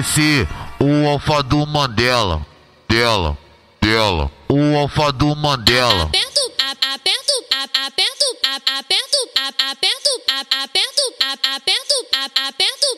descer o alfa do Mandela, dela, o alfa do Mandela. Aperto, aperto, aperto, aperto, aperto, aperto, aperto, aperto, aperto.